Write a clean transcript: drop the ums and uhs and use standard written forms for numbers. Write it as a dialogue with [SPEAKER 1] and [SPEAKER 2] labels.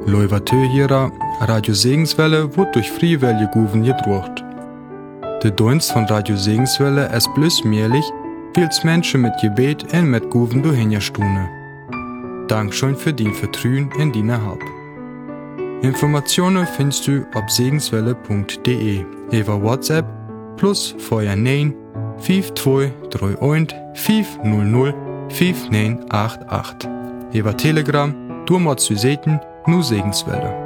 [SPEAKER 1] Leuvatö hierer, Radio Segenswelle wird durch Freiwillige Guven gedruckt. Der Dienst von Radio Segenswelle ist bloß möglich, weil es Menschen mit Gebet und mit Guven durchhinstune. Dankeschön für dein Vertrauen in deine Hilfe. Informationen findest du auf segenswelle.de über WhatsApp plus 49 5231 500 5988. Über Telegram, du musst du sehen, nur Segenswelle.